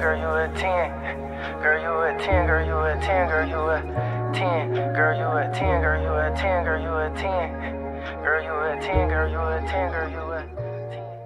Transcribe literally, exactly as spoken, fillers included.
girl, you a ten. Girl, you a ten, girl, you a ten, girl, you a ten. Girl, you a ten, girl, you a ten, girl, you a ten. Girl, you a ten, girl, you a ten, girl, you a